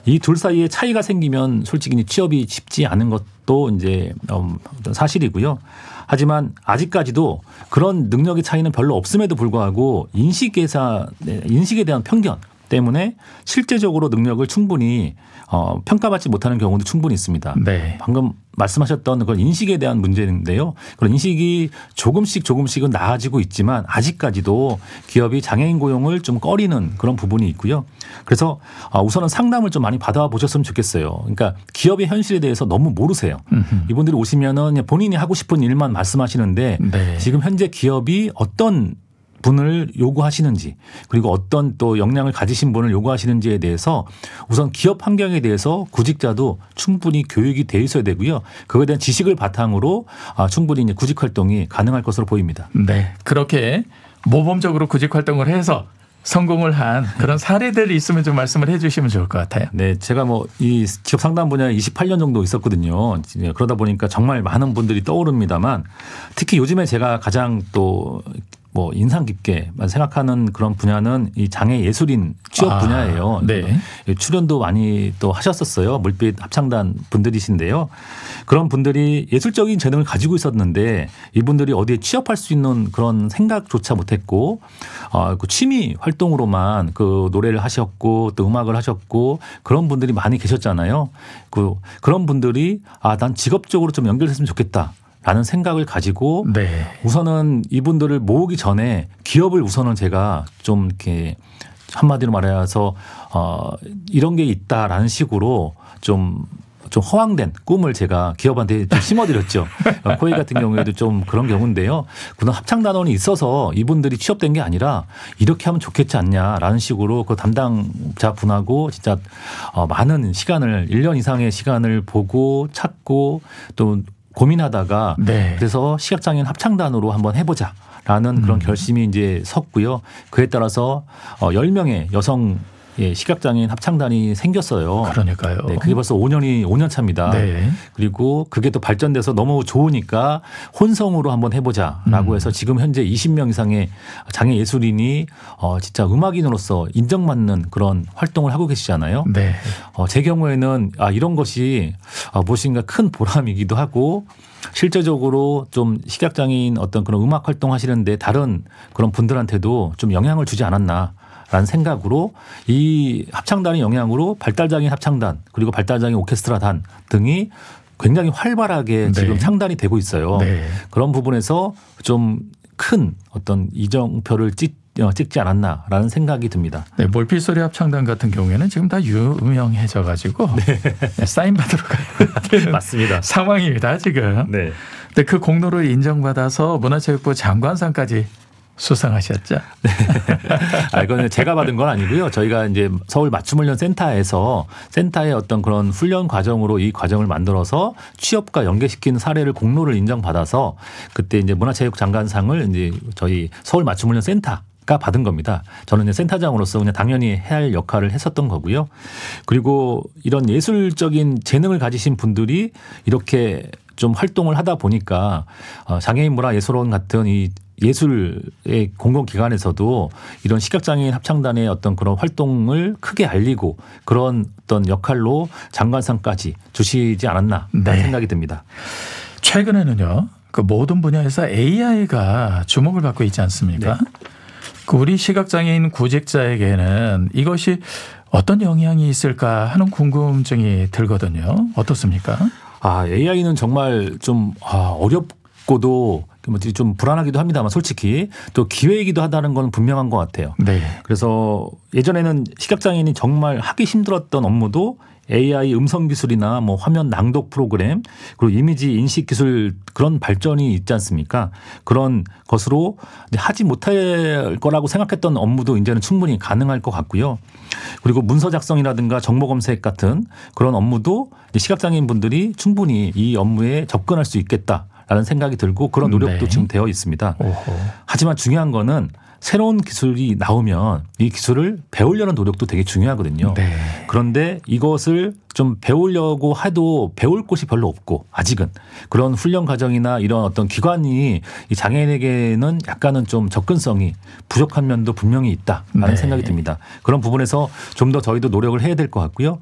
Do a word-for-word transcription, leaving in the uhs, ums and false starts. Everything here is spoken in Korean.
이 둘 사이에 차이가 생기면 솔직히 취업이 쉽지 않은 것도 이제 사실이고요. 하지만 아직까지도 그런 능력의 차이는 별로 없음에도 불구하고 인식에서 인식에 대한 편견 때문에 실제적으로 능력을 충분히 어, 평가받지 못하는 경우도 충분히 있습니다. 네. 방금 말씀하셨던 그런 인식에 대한 문제인데요. 그런 인식이 조금씩 조금씩은 나아지고 있지만 아직까지도 기업이 장애인 고용을 좀 꺼리는 그런 부분이 있고요. 그래서 우선은 상담을 좀 많이 받아보셨으면 좋겠어요. 그러니까 기업의 현실에 대해서 너무 모르세요. 음흠. 이분들이 오시면은 본인이 하고 싶은 일만 말씀하시는데 네. 지금 현재 기업이 어떤 분을 요구하시는지 그리고 어떤 또 역량을 가지신 분을 요구하시는지에 대해서 우선 기업 환경에 대해서 구직자도 충분히 교육이 돼 있어야 되고요. 그거에 대한 지식을 바탕으로 충분히 이제 구직 활동이 가능할 것으로 보입니다. 네, 그렇게 모범적으로 구직 활동을 해서 성공을 한 그런 사례들이 있으면 좀 말씀을 해 주시면 좋을 것 같아요. 네. 제가 뭐 이 기업 상담 분야에 이십팔 년 정도 있었거든요. 그러다 보니까 정말 많은 분들이 떠오릅니다만 특히 요즘에 제가 가장 또 뭐 인상 깊게 생각하는 그런 분야는 이 장애 예술인 취업 아, 분야예요. 네. 출연도 많이 또 하셨었어요. 물빛 합창단 분들이신데요. 그런 분들이 예술적인 재능을 가지고 있었는데 이분들이 어디에 취업할 수 있는 그런 생각조차 못했고 어, 그 취미 활동으로만 그 노래를 하셨고 또 음악을 하셨고 그런 분들이 많이 계셨잖아요. 그 그런 분들이 아, 난 직업적으로 좀 연결됐으면 좋겠다. 라는 생각을 가지고 네. 우선은 이분들을 모으기 전에 기업을 우선은 제가 좀 이렇게 한마디로 말해서 어 이런 게 있다라는 식으로 좀 좀 허황된 꿈을 제가 기업한테 좀 심어드렸죠. 코웨이 같은 경우에도 좀 그런 경우인데요. 그런 합창단원이 있어서 이분들이 취업된 게 아니라 이렇게 하면 좋겠지 않냐라는 식으로 그 담당자 분하고 진짜 많은 시간을 일 년 이상의 시간을 보고 찾고 또 고민하다가 네. 그래서 시각장애인 합창단으로 한번 해보자라는 그런 음. 결심이 이제 섰고요. 그에 따라서 열 명의 여성 시각장애인 합창단이 생겼어요. 그러니까요. 네, 그게 벌써 오 년이 오 년 차입니다. 네. 그리고 그게 또 발전돼서 너무 좋으니까 혼성으로 한번 해보자라고 음. 해서 지금 현재 이십 명 이상의 장애 예술인이 어 진짜 음악인으로서 인정받는 그런 활동을 하고 계시잖아요. 네. 어 제 경우에는 아 이런 것이 무엇인가 큰 보람이기도 하고 실제적으로 좀 시각장애인 어떤 그런 음악 활동하시는데 다른 그런 분들한테도 좀 영향을 주지 않았나. 라는 생각으로 이 합창단의 영향으로 발달장애인 합창단 그리고 발달장애인 오케스트라단 등이 굉장히 활발하게 네. 지금 창단이 되고 있어요. 네. 그런 부분에서 좀 큰 어떤 이정표를 찍, 찍지 않았나라는 생각이 듭니다. 네, 몰필소리 합창단 같은 경우에는 지금 다 유명해져 가지고 네. 네, 사인 받으러 가야 맞습니다. 상황입니다 지금. 네. 근데 그 공로를 인정받아서 문화체육부 장관상까지 수상하셨죠? 네. 아, 이거는 제가 받은 건 아니고요. 저희가 이제 서울 맞춤훈련 센터에서 센터의 어떤 그런 훈련 과정으로 이 과정을 만들어서 취업과 연계시키는 사례를 공로를 인정받아서 그때 이제 문화체육 장관상을 이제 저희 서울 맞춤훈련 센터가 받은 겁니다. 저는 이제 센터장으로서 그냥 당연히 해야 할 역할을 했었던 거고요. 그리고 이런 예술적인 재능을 가지신 분들이 이렇게 좀 활동을 하다 보니까 장애인 문화예술원 같은 이 예술의 공공기관에서도 이런 시각장애인 합창단의 어떤 그런 활동을 크게 알리고 그런 어떤 역할로 장관상까지 주시지 않았나 네. 생각이 듭니다. 최근에는요, 그 모든 분야에서 에이아이가 주목을 받고 있지 않습니까? 네. 그 우리 시각장애인 구직자에게는 이것이 어떤 영향이 있을까 하는 궁금증이 들거든요. 어떻습니까? 아, 에이아이는 정말 좀 아, 어렵고도 좀 불안하기도 합니다만 솔직히 또 기회이기도 하다는 건 분명한 것 같아요. 네. 그래서 예전에는 시각장애인이 정말 하기 힘들었던 업무도 에이아이 음성 기술이나 뭐 화면 낭독 프로그램 그리고 이미지 인식 기술 그런 발전이 있지 않습니까? 그런 것으로 하지 못할 거라고 생각했던 업무도 이제는 충분히 가능할 것 같고요. 그리고 문서 작성이라든가 정보 검색 같은 그런 업무도 시각장애인 분들이 충분히 이 업무에 접근할 수 있겠다라는 생각이 들고 그런 노력도 네. 지금 되어 있습니다. 오호. 하지만 중요한 거는 새로운 기술이 나오면 이 기술을 배우려는 노력도 되게 중요하거든요. 네. 그런데 이것을 좀 배우려고 해도 배울 곳이 별로 없고 아직은 그런 훈련 과정이나 이런 어떤 기관이 이 장애인에게는 약간은 좀 접근성이 부족한 면도 분명히 있다라는 네. 생각이 듭니다. 그런 부분에서 좀 더 저희도 노력을 해야 될 것 같고요.